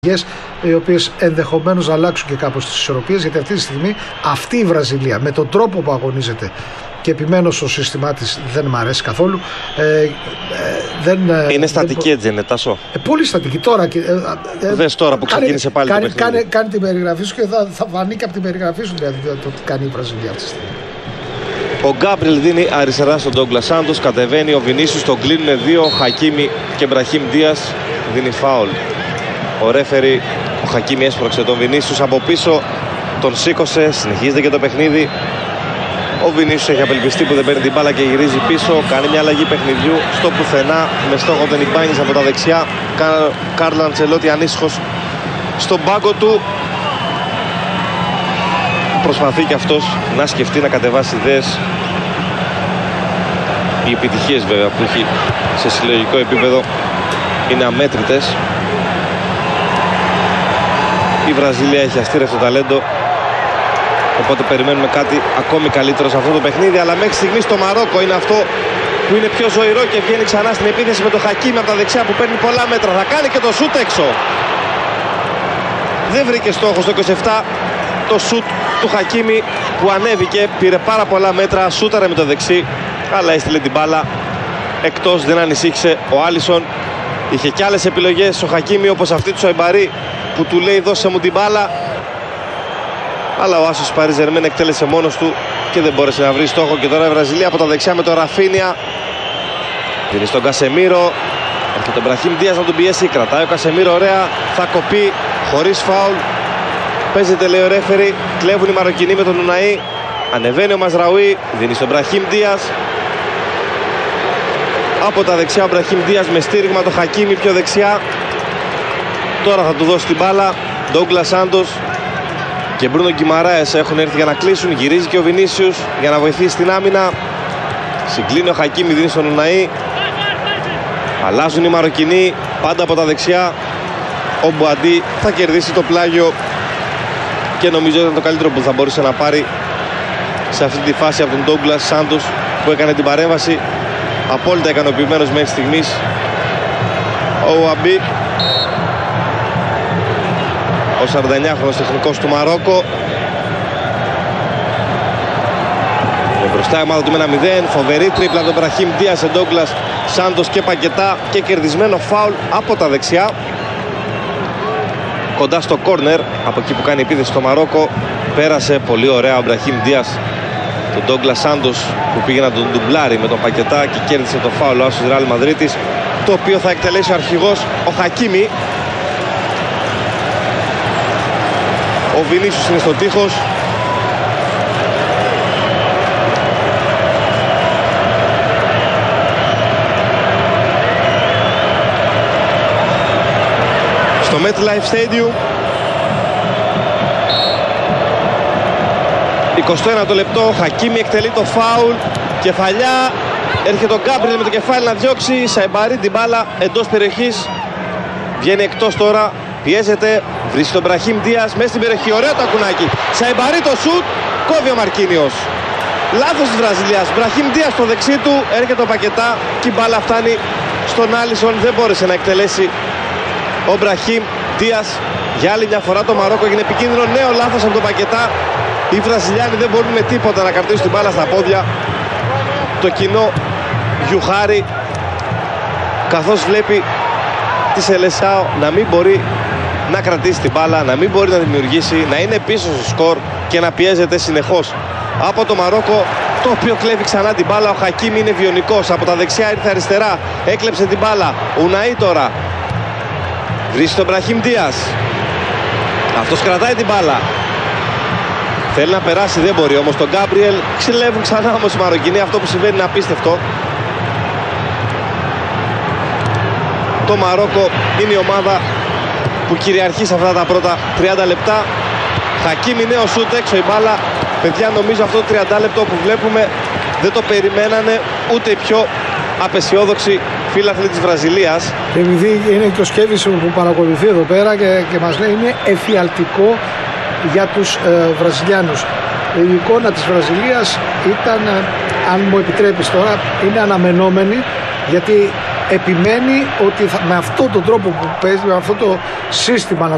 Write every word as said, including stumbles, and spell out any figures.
οι οποίες ενδεχομένως να αλλάξουν και κάπως τις ισορροπίες, γιατί αυτή τη στιγμή αυτή η Βραζιλία με τον τρόπο που αγωνίζεται, και επιμένω στο σύστημά της, δεν μου αρέσει καθόλου. Ε, ε, δεν, είναι δεν, στατική δεν, έτσι, είναι Τάσο. Ε, πολύ στατική τώρα. Ε, ε, Δες τώρα που ξεκίνησε πάλι κάνει, το παιχνίδι. Κάνει, κάνει την περιγραφή σου και θα, θα φανεί και από την περιγραφή σου δηλαδή, το τι κάνει η Βραζιλία αυτή τη στιγμή. Ο Γκάμπριελ δίνει αριστερά στον Ντόγκλας Σάντος, κατεβαίνει ο Βινίσιους, τον κλείνουν δύο, Χακίμι και Μπραχίμ Ντίας, δίνει φάουλ. Ο ρέφερι, ο Χακίμι έσπρωξε τον Βινίσιους από πίσω, τον σήκωσε, συνεχίζεται και το παιχνίδι. Ο Βινίσιους έχει απελπιστεί που δεν παίρνει την μπάλα και γυρίζει πίσω, κάνει μια αλλαγή παιχνιδιού στο πουθενά με στόχο τον Ιμπάνης από τα δεξιά. Κάρλο Αντσελότη ανήσυχος στον πάγκο του. Προσπαθεί και αυτός να σκεφτεί, να κατεβάσει ιδέες. Οι επιτυχίες βέβαια που έχει σε συλλογικό επίπεδο είναι αμέτρητες. Η Βραζιλία έχει αστήρευτο ταλέντο, οπότε περιμένουμε κάτι ακόμη καλύτερο σε αυτό το παιχνίδι. Αλλά μέχρι στιγμής το Μαρόκο είναι αυτό που είναι πιο ζωηρό και βγαίνει ξανά στην επίθεση με το Χακίμι από τα δεξιά που παίρνει πολλά μέτρα. Θα κάνει και το σούτ έξω. Δεν βρήκε στόχο στο είκοσι επτά το σούτ του Χακίμι που ανέβηκε, πήρε πάρα πολλά μέτρα, σούταρε με το δεξί, αλλά έστειλε την μπάλα εκτός, δεν ανησύχησε ο Άλισον. Είχε κι άλλες επιλογές ο Χακίμι, όπως αυτή του Σαϊμπαρί που του λέει δώσε μου την μπάλα, αλλά ο Άσος Παρί Ζερμέν εκτέλεσε μόνος του και δεν μπόρεσε να βρει στόχο. Και τώρα η Βραζιλία από τα δεξιά με τον Ραφίνια, δίνει στον Κασεμίρο, έρχεται τον Μπραχίμ Ντίας να τον πιέσει, κρατάει ο Κασεμίρο ωραία, θα κοπεί χωρίς φάουλ. Παίζεται, λέει ο ρέφερι, κλέβουν οι Μαροκινοί με τον Ουναή. Ανεβαίνει ο Μαζραουί, δίνει στον Μπραχίμ Ντίας. Από τα δεξιά ο Μπραχίμ Ντίας με στήριγμα το Χακίμι πιο δεξιά. Τώρα θα του δώσει την μπάλα. Ντόγκλας Σάντος και Μπρούνο Γκιμαράες έχουν έρθει για να κλείσουν. Γυρίζει και ο Βινίσιους για να βοηθήσει στην άμυνα. Συγκλίνει ο Χακίμι, δίνει στον Ουναή. Αλλάζουν οι Μαροκινοί πάντα από τα δεξιά. Ο Μπουαντί θα κερδίσει το πλάγιο και νομίζω ήταν το καλύτερο που θα μπορούσε να πάρει σε αυτή τη φάση από τον Ντόγκλας Σάντος που έκανε την παρέμβαση. Απόλυτα ικανοποιημένος μέχρι στιγμής ο Αμπί, ο σαρανταεννιάχρονος τεχνικός του Μαρόκο. Με μπροστά η ομάδα του με ένα μηδέν. Φοβερή τρίπλα τον Μπραχίμ Ντίας σε Ντόγκλας Σάντος και Πακετά και κερδισμένο φάουλ από τα δεξιά. Κοντά στο κόρνερ, από εκεί που κάνει επίθεση στο Μαρόκο, πέρασε πολύ ωραία ο Μπραχίμ Ντίας τον Ντόγκλας Σάντος που πήγε να τον ντουμπλάρει με τον Πακετά και κέρδισε το φάουλ ο Άσος Ρεάλ Μαδρίτης, το οποίο θα εκτελέσει ο αρχηγός ο Χακίμι. Ο Βινίσιους είναι στο τείχος. Στο MetLife Stadium. εικοστό ένατο λεπτό, Χακίμι εκτελεί το φάουλ, κεφαλιά, έρχεται ο Γκάμπριελ με το κεφάλι να διώξει, Σαϊμπαρί την μπάλα εντός περιοχής, βγαίνει εκτός τώρα, πιέζεται, βρίσκει τον Μπραχίμ Ντίας μέσα στην περιοχή, ωραίο το ακουνάκι, Σαϊμπαρί το σουτ, κόβει ο Μαρκίνιος. Λάθος της Βραζιλίας, Μπραχίμ Ντίας στο δεξί του, έρχεται ο Πακετά και η μπάλα φτάνει στον Άλισον, δεν μπόρεσε να εκτελέσει ο Μπραχίμ Ντίας. Για άλλη μια φορά το Μαρόκο έγινε επικίνδυνο, νέο λάθος από τον Πακετά. Οι Βραζιλιάνοι δεν μπορούν με τίποτα να κρατήσουν την μπάλα στα πόδια. Το κοινό γιουχάρει καθώς βλέπει τη Σελεσάο να μην μπορεί να κρατήσει την μπάλα, να μην μπορεί να δημιουργήσει, να είναι πίσω στο σκορ και να πιέζεται συνεχώς από το Μαρόκο, το οποίο κλέβει ξανά την μπάλα. Ο Χακίμι είναι βιονικός, από τα δεξιά ήρθε αριστερά, έκλεψε την μπάλα. Ουναή τώρα βρίσκει τον Μπραχίμ Ντίας, αυτός κρατάει την μπάλα, θέλει να περάσει, δεν μπορεί όμως τον Γκάμπριελ. Ξυλεύουν ξανά όμως οι Μαροκινοί, αυτό που συμβαίνει είναι απίστευτο. Το Μαρόκο είναι η ομάδα που κυριαρχεί σε αυτά τα πρώτα τριάντα λεπτά. Χακίμι νέο σούτ έξω η μπάλα. Παιδιά, νομίζω αυτό το τριάντα λεπτό που βλέπουμε δεν το περιμένανε ούτε οι πιο απεσιόδοξοι φίλαθλοι της Βραζιλίας. Επειδή είναι και ο Σκέβης που παρακολουθεί εδώ πέρα και, και μας λέει είναι εφιαλτικό για τους ε, Βραζιλιάνους. Η εικόνα της Βραζιλίας ήταν, ε, αν μου επιτρέπεις τώρα, είναι αναμενόμενη, γιατί επιμένει ότι θα, με αυτόν τον τρόπο που παίζει, με αυτό το σύστημα